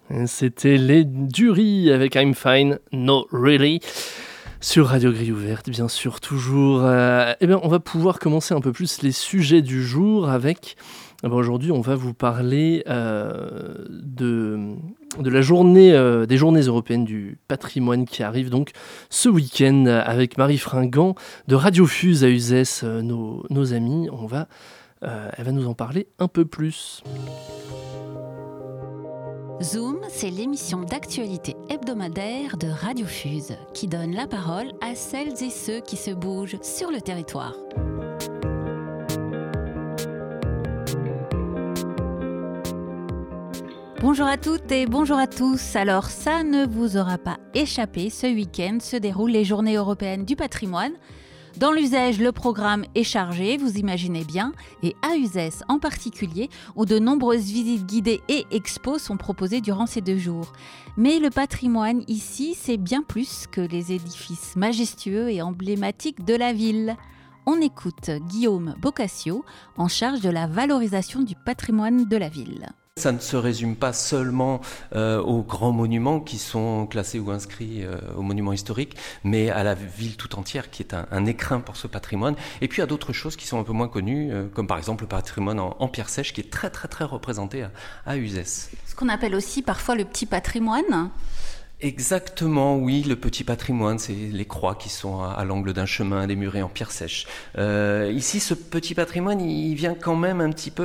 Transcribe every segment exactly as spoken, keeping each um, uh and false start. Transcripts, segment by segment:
C'était les Dury avec I'm Fine, No Really, sur Radio Grille Ouverte, bien sûr, toujours. Euh, eh bien, on va pouvoir commencer un peu plus les sujets du jour avec... Eh bien, aujourd'hui, on va vous parler euh, de, de la journée, euh, des journées européennes du patrimoine qui arrive donc ce week-end avec Marie Fringant de Radio Fuse à Uzès, euh, nos, nos amis. On va, euh, elle va nous en parler un peu plus. Zoom, c'est l'émission d'actualité hebdomadaire de Radio Fuse qui donne la parole à celles et ceux qui se bougent sur le territoire. Bonjour à toutes et bonjour à tous. Alors ça ne vous aura pas échappé, ce week-end se déroulent les Journées européennes du patrimoine. Dans l'Uzès, le programme est chargé, vous imaginez bien, et à Uzès en particulier, où de nombreuses visites guidées et expos sont proposées durant ces deux jours. Mais le patrimoine ici, c'est bien plus que les édifices majestueux et emblématiques de la ville. On écoute Guillaume Boccaccio, en charge de la valorisation du patrimoine de la ville. Ça ne se résume pas seulement euh, aux grands monuments qui sont classés ou inscrits euh, aux monuments historiques, mais à la ville tout entière qui est un, un écrin pour ce patrimoine. Et puis à d'autres choses qui sont un peu moins connues, euh, comme par exemple le patrimoine en, en pierre sèche qui est très très très représenté à, à Uzès. Ce qu'on appelle aussi parfois le petit patrimoine. Exactement, oui, le petit patrimoine, c'est les croix qui sont à, à l'angle d'un chemin, des murets en pierre sèche. Euh, ici, ce petit patrimoine, il vient quand même un petit peu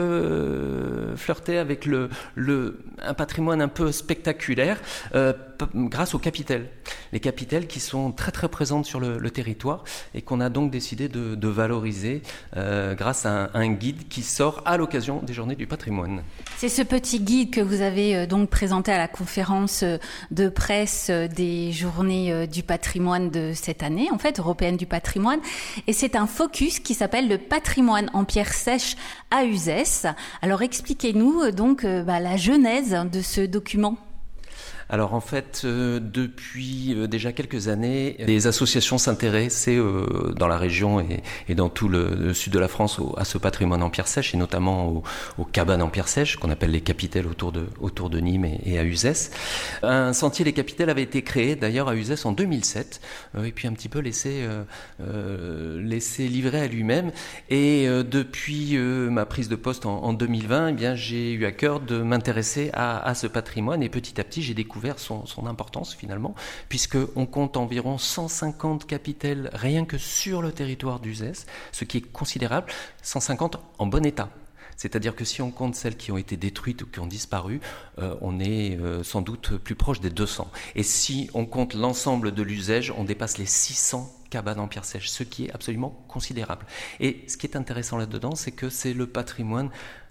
euh, flirter avec le, le, un patrimoine un peu spectaculaire euh, p- grâce aux capitelles. Les capitelles qui sont très très présentes sur le, le territoire et qu'on a donc décidé de, de valoriser euh, grâce à un, un guide qui sort à l'occasion des Journées du patrimoine. C'est ce petit guide que vous avez euh, donc présenté à la conférence euh, de presse des Journées du patrimoine de cette année, en fait, européenne du patrimoine. Et c'est un focus qui s'appelle le patrimoine en pierre sèche à Uzès. Alors expliquez-nous donc bah, la genèse de ce document. Alors en fait, euh, depuis euh, déjà quelques années, des associations s'intéressaient euh, dans la région et, et dans tout le, le sud de la France au, à ce patrimoine en pierre sèche et notamment aux, aux cabanes en pierre sèche qu'on appelle les capitelles autour de, autour de Nîmes et, et à Uzès. Un sentier des capitelles avait été créé d'ailleurs à Uzès en deux mille sept euh, et puis un petit peu laissé, euh, euh, laissé livrer à lui-même. Et euh, depuis euh, ma prise de poste en, en deux mille vingt, eh bien, j'ai eu à cœur de m'intéresser à, à ce patrimoine et petit à petit j'ai découvert Son, son importance finalement, puisqu'on compte environ cent cinquante capitelles rien que sur le territoire d'Uzès, ce qui est considérable, cent cinquante en bon état. C'est-à-dire que si on compte celles qui ont été détruites ou qui ont disparu, euh, on est euh, sans doute plus proche des deux cents. Et si on compte l'ensemble de l'Uzès, on dépasse les six cents cabanes en pierre sèche, ce qui est absolument considérable. Et ce qui est intéressant là-dedans, c'est que c'est le patrimoine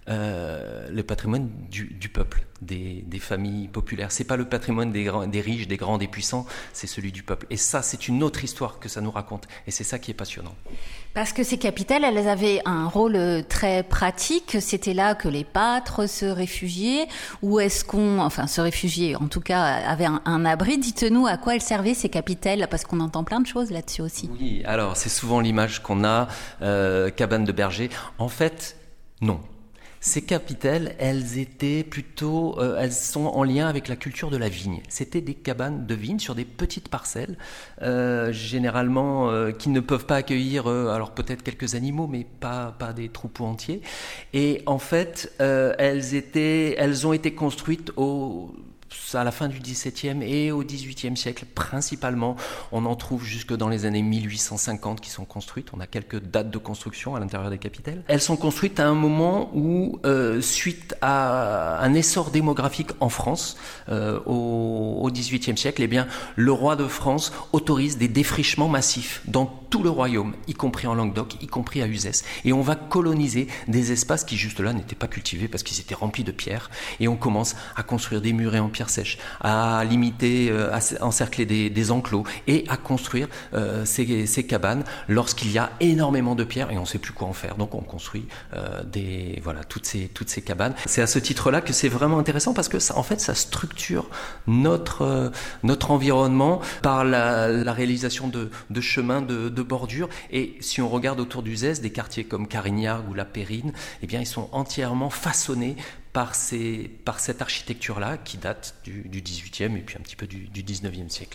Euh, le patrimoine du, du peuple, des, des familles populaires. C'est pas le patrimoine des, des riches, des grands, des puissants, c'est celui du peuple. Et ça, c'est une autre histoire que ça nous raconte. Et c'est ça qui est passionnant. Parce que ces capitales, elles avaient un rôle très pratique. C'était là que les pâtres se réfugiaient, ou est-ce qu'on, enfin, se réfugiaient, en tout cas, avaient un, un abri. Dites-nous à quoi elles servaient ces capitales, parce qu'on entend plein de choses là-dessus aussi. Oui, alors c'est souvent l'image qu'on a, euh, cabane de berger. En fait, non. Ces capitelles, elles étaient plutôt, euh, elles sont en lien avec la culture de la vigne. C'était des cabanes de vigne sur des petites parcelles, euh, généralement euh, qui ne peuvent pas accueillir, euh, alors peut-être quelques animaux, mais pas pas des troupeaux entiers. Et en fait, euh, elles étaient, elles ont été construites au à la fin du dix-septième et au dix-huitième siècle principalement. On en trouve jusque dans les années mille huit cent cinquante qui sont construites. On a quelques dates de construction à l'intérieur des capitelles. Elles sont construites à un moment où, euh, suite à un essor démographique en France, euh, au, au dix-huitième siècle, eh bien, le roi de France autorise des défrichements massifs dans tout le royaume, y compris en Languedoc, y compris à Uzès. Et on va coloniser des espaces qui juste là n'étaient pas cultivés parce qu'ils étaient remplis de pierres. Et on commence à construire des murets en pierre sèche, à limiter, euh, à encercler des, des enclos et à construire euh, ces, ces cabanes lorsqu'il y a énormément de pierres et on ne sait plus quoi en faire. Donc on construit euh, des, voilà, toutes ces, toutes ces cabanes. C'est à ce titre-là que c'est vraiment intéressant parce que ça, en fait, ça structure notre, euh, notre environnement par la, la réalisation de, de chemins de, de bordure. Et si on regarde autour d'Uzès, des quartiers comme Carignargues ou La Périne, eh bien, ils sont entièrement façonnés par, ces, par cette architecture-là qui date du, du dix-huitième et puis un petit peu du, du dix-neuvième siècle.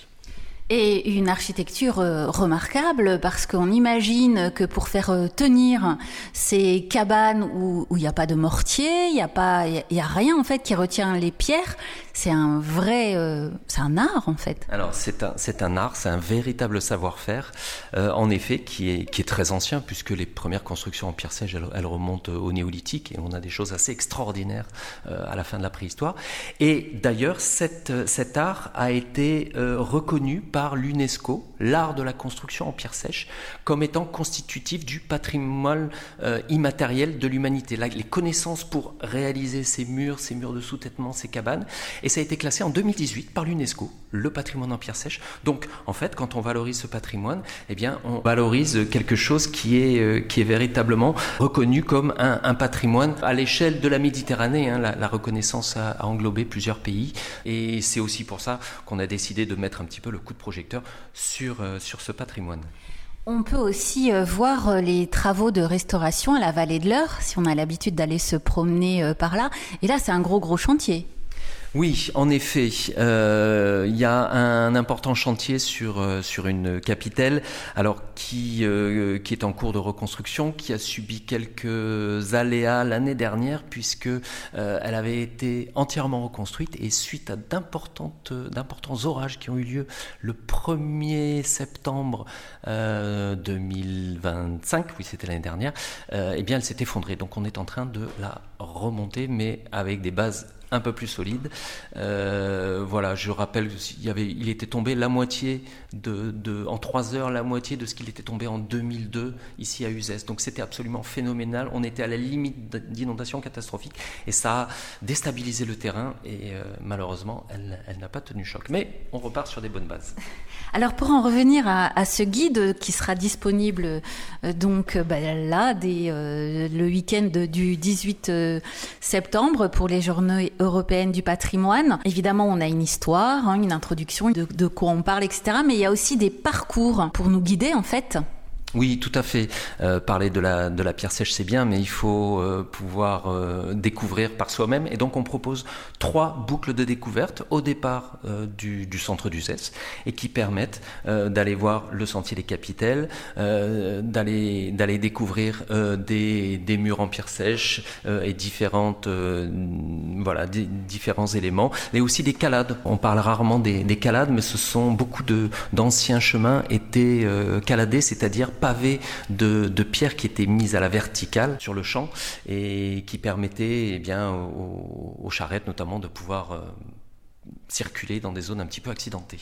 Et une architecture euh, remarquable parce qu'on imagine que pour faire euh, tenir ces cabanes où il n'y a pas de mortier, il n'y a pas, il y, y a rien en fait qui retient les pierres, c'est un vrai, euh, c'est un art en fait. Alors c'est un, c'est un art, c'est un véritable savoir-faire, euh, en effet, qui est, qui est très ancien puisque les premières constructions en pierre sèche, elles, elles remontent au néolithique et on a des choses assez extraordinaires euh, à la fin de la préhistoire. Et d'ailleurs, cette, cet art a été euh, reconnu par l'UNESCO, l'art de la construction en pierre sèche, comme étant constitutif du patrimoine euh, immatériel de l'humanité. Là, les connaissances pour réaliser ces murs, ces murs de sous-têtement, ces cabanes, et ça a été classé en deux mille dix-huit par l'UNESCO, le patrimoine en pierre sèche. Donc, en fait, quand on valorise ce patrimoine, eh bien, on valorise quelque chose qui est, euh, qui est véritablement reconnu comme un, un patrimoine à l'échelle de la Méditerranée. Hein, la, la reconnaissance a, a englobé plusieurs pays, et c'est aussi pour ça qu'on a décidé de mettre un petit peu le coup de projecteur sur, euh, sur ce patrimoine. On peut aussi euh, voir euh, les travaux de restauration à la vallée de l'Eure, si on a l'habitude d'aller se promener euh, par là. Et là, c'est un gros, gros chantier. Oui, en effet, euh, il y a un important chantier sur, euh, sur une capitelle alors qui, euh, qui est en cours de reconstruction, qui a subi quelques aléas l'année dernière puisque euh, elle avait été entièrement reconstruite et suite à d'importantes, d'importants orages qui ont eu lieu le premier septembre euh, deux mille vingt-cinq, oui c'était l'année dernière, euh, eh bien elle s'est effondrée. Donc on est en train de la remonter mais avec des bases un peu plus solide. Euh, voilà, je rappelle qu'il y avait, il était tombé la moitié de, de, en trois heures, la moitié de ce qu'il était tombé en deux mille deux ici à Uzès. Donc c'était absolument phénoménal. On était à la limite d'inondation catastrophique et ça a déstabilisé le terrain et euh, malheureusement, elle, elle n'a pas tenu choc. Mais on repart sur des bonnes bases. Alors pour en revenir à, à ce guide qui sera disponible euh, donc bah, là dès euh, le week-end du dix-huit septembre pour les journées européennes du patrimoine. Évidemment, on a une histoire, hein, une introduction de, de quoi on parle, et cetera. Mais il y a aussi des parcours pour nous guider en fait. Oui, tout à fait. Euh, parler de la, de la pierre sèche, c'est bien, mais il faut euh, pouvoir euh, découvrir par soi-même. Et donc, on propose trois boucles de découverte au départ euh, du, du centre d'Uzès et qui permettent euh, d'aller voir le sentier des capitelles, euh, d'aller, d'aller découvrir euh, des, des murs en pierre sèche euh, et différentes, euh, voilà, des, différents éléments. Mais aussi des calades. On parle rarement des, des calades, mais ce sont beaucoup de, d'anciens chemins étaient euh, caladés, c'est-à-dire pavés de, de pierres qui étaient mises à la verticale sur le champ et qui permettaient eh bien, aux, aux charrettes notamment de pouvoir euh, circuler dans des zones un petit peu accidentées.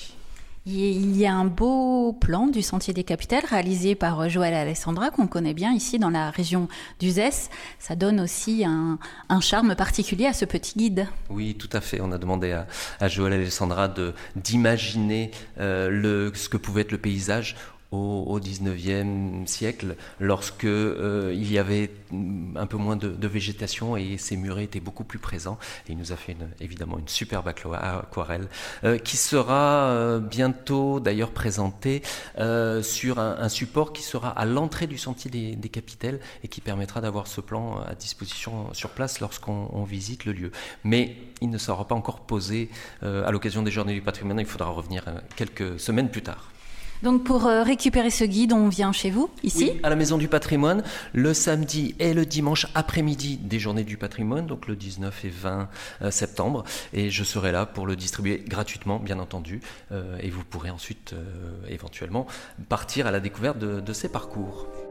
Il y a un beau plan du Sentier des Capitelles réalisé par Joël Alessandra qu'on connaît bien ici dans la région d'Uzès. Ça donne aussi un, un charme particulier à ce petit guide. Oui, tout à fait. On a demandé à, à Joël Alessandra de, d'imaginer euh, le, ce que pouvait être le paysage au dix-neuvième siècle, lorsque euh, il y avait un peu moins de, de végétation et ces murets étaient beaucoup plus présents. Et il nous a fait une, évidemment une superbe aquarelle euh, qui sera euh, bientôt d'ailleurs présentée euh, sur un, un support qui sera à l'entrée du sentier des, des Capitelles et qui permettra d'avoir ce plan à disposition sur place lorsqu'on on visite le lieu. Mais il ne sera pas encore posé euh, à l'occasion des Journées du patrimoine. Il faudra revenir euh, quelques semaines plus tard. Donc pour euh, récupérer ce guide, on vient chez vous, ici ? Oui, à la Maison du Patrimoine, le samedi et le dimanche après-midi des Journées du Patrimoine, donc le dix-neuf et vingt septembre. Et je serai là pour le distribuer gratuitement, bien entendu. Euh, et vous pourrez ensuite, euh, éventuellement, partir à la découverte de, de ces parcours.